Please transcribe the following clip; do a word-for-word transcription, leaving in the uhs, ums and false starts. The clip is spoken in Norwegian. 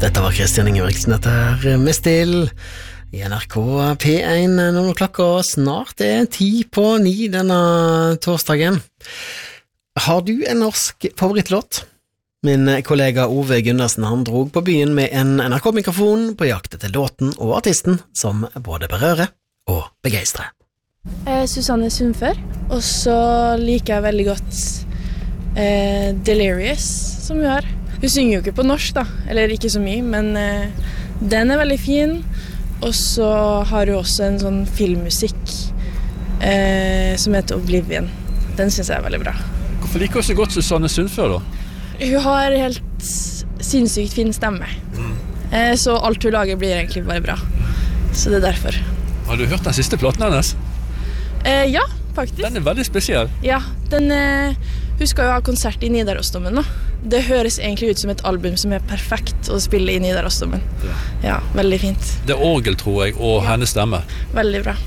Dette var Kristian Ingebrigtsen, dette her med Still i N R K P én når klokka snart er ti på ni denne torsdagen. Har du en norsk favorittlåt? Min kollega Ove Gundersen han drog på byen med en N R K-mikrofon på jakt etter låten og artisten som både berører og begeistrer. Eh, Susanne Sundfør, og så liker jeg veldig godt eh, Delirious som hun har. Hun synger jo ikke på norsk da, eller ikke så mye, men eh, den er veldig fin. Og så har hun også en sånn filmmusikk eh, som heter Oblivion. Den synes jeg er veldig bra. Hvorfor liker du så godt Susanne Sundfør da? Hun har helt sinnssykt fin stemme. Eh, så alt hun lager blir egentlig bare bra. Så det er derfor. Har du hørt den siste platen hennes? Eh, ja, faktisk. Den er veldig spesiell. Ja, den, eh, hun skal jo ha konsert i Nidarosdomen nå. Det høres egentlig ut som et album som er perfekt å spille i Nidarosdomen. Ja. Ja, veldig fint. Det er orgel, tror jeg, og ja. Hennes stemme. Veldig bra.